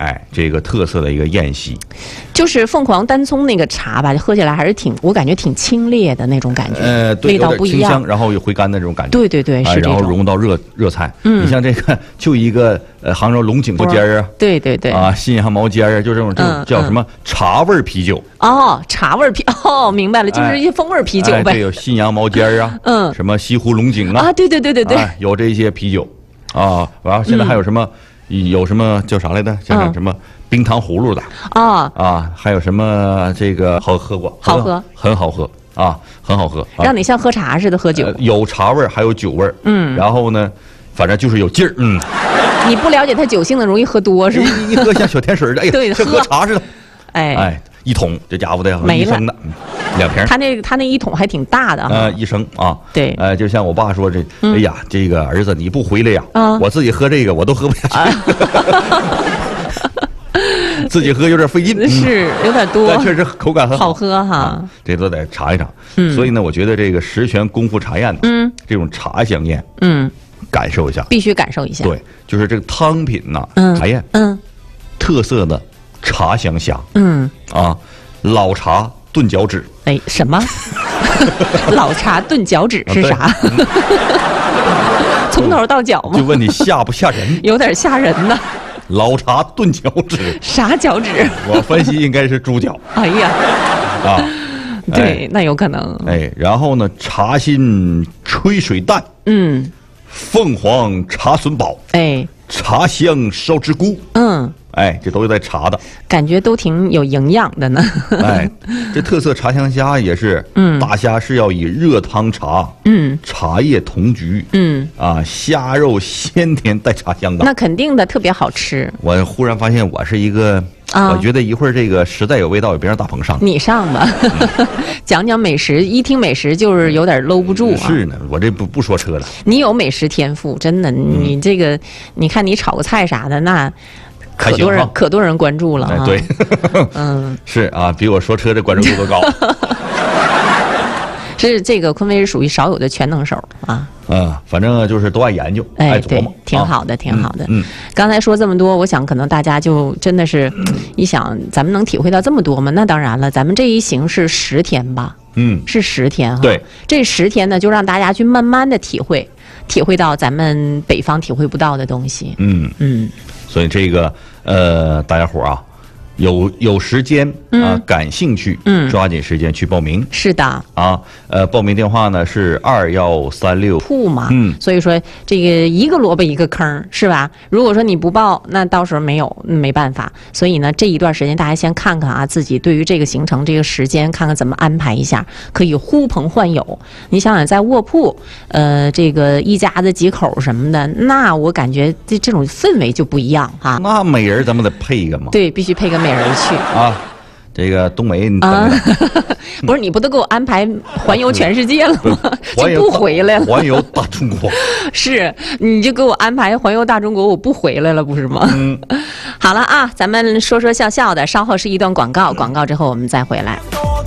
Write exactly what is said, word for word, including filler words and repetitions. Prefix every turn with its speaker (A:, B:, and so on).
A: 哎，这个特色的一个宴席。
B: 就是凤凰单葱那个茶吧，喝起来还是挺，我感觉挺清冽的那种感觉，
A: 呃，对，
B: 味道不一样，
A: 清香，然后有回甘的这种感觉。
B: 对对对，是这种。
A: 然后融到热热菜。嗯，你像这个，就一个呃杭州龙井毛尖儿啊，
B: 对对对，
A: 啊新阳毛尖儿啊，就这种这种叫什么茶味啤酒。
B: 哦，茶味啤，哦，明白了，就是一些风味啤酒呗。
A: 对，有信阳毛尖儿啊，嗯，什么西湖龙井啊，
B: 啊，对对对对对，
A: 有这些啤酒啊，然后现在还有什么？有什么叫啥来着？像什么冰糖葫芦的啊啊，还有什么这个好喝过？
B: 好喝，
A: 很好喝啊，很好喝，
B: 让你像喝茶似的喝酒，
A: 有茶味儿，还有酒味儿。嗯，然后呢，反正就是有劲儿。嗯，
B: 你不了解它酒性的，容易喝多是吧？
A: 一喝像小甜水的，哎呀，像喝茶似的。
B: 哎
A: 哎，一桶这家伙的
B: 没了，
A: 两瓶。
B: 他那他那一桶还挺大的，
A: 呃，一升啊。
B: 对，
A: 呃，就像我爸说这，哎呀，这个儿子你不回来呀，我自己喝这个我都喝不下去，自己喝有点费劲，
B: 是有点多，
A: 但确实口感很好，
B: 好喝哈。
A: 这都得尝一尝。所以呢，我觉得这个十全功夫茶宴，嗯，这种茶香宴，嗯，感受一下，
B: 必须感受一下。
A: 对，就是这个汤品呐，茶宴，嗯，特色的茶香虾，嗯啊，老茶炖脚趾。
B: 哎，什么？老茶炖脚趾是啥？从头到脚吗？
A: 就问你吓不吓人？
B: 有点吓人呢。
A: 老茶炖脚趾，
B: 啥脚趾？
A: 我分析应该是猪脚。
B: 哎呀，
A: 啊，
B: 对，那有可能。
A: 哎，然后呢，茶心吹水蛋，嗯，凤凰茶笋煲，哎，茶香烧汁菇，嗯。哎，这都是带茶的，
B: 感觉都挺有营养的呢。
A: 哎，这特色茶香虾也是，嗯，大虾是要以热汤茶，嗯，茶叶同菊，嗯，啊，虾肉鲜甜带茶香的，
B: 那肯定的，特别好吃。
A: 我忽然发现我是一个，啊、我觉得一会儿这个实在有味道，也别让大鹏上。
B: 你上吧，嗯、讲讲美食，一听美食就是有点搂不住啊。
A: 是呢，我这不不说车了。
B: 你有美食天赋，真的，你这个，嗯、你看你炒个菜啥的，那。可多人可多人关注了啊！
A: 对，嗯，是啊，比我说车这关注度都高。
B: 是这个昆飞是属于少有的全能手啊。
A: 嗯，反正就是都爱研究，
B: 哎，
A: 爱琢磨，
B: 挺好的，挺好的。
A: 嗯，
B: 刚才说这么多，我想可能大家就真的是一想，咱们能体会到这么多吗？那当然了，咱们这一行是十天吧？嗯，是十天哈。
A: 对，
B: 这十天呢，就让大家去慢慢的体会，体会到咱们北方体会不到的东西。嗯嗯。
A: 所以这个呃，大家伙啊，有有时间啊，感兴趣，嗯，抓紧时间去报名。
B: 是的
A: 啊，呃，报名电话呢是二幺三六
B: 铺嘛，嗯，所以说这个一个萝卜一个坑是吧？如果说你不报，那到时候没有没办法。所以呢，这一段时间大家先看看啊，自己对于这个行程这个时间，看看怎么安排一下，可以呼朋唤友。你想想，在卧铺，呃，这个一家子几口什么的，那我感觉这这种氛围就不一样哈。
A: 那美人咱们得配一个嘛？
B: 对，必须配个美人去
A: 啊。这个冬梅，你
B: 啊，不是你不都给我安排环游全世界了吗？就不回来了。
A: 环游大中国
B: 是，你就给我安排环游大中国，我不回来了，不是吗？嗯，好了啊，咱们说说笑笑的，稍后是一段广告，广告之后我们再回来。